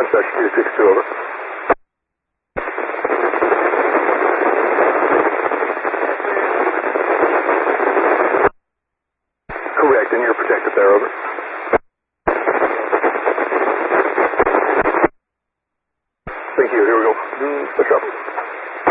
Contact 262, over. Correct, and you're protected there, over. Thank you, here we go. Push up.